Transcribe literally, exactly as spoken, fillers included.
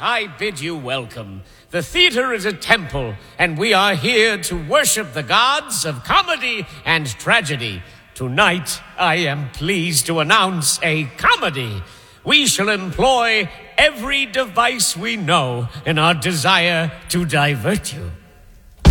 I bid you welcome. The theater is a temple, and we are here to worship the gods of comedy and tragedy. Tonight, I am pleased to announce a comedy. We shall employ every device we know in our desire to divert you.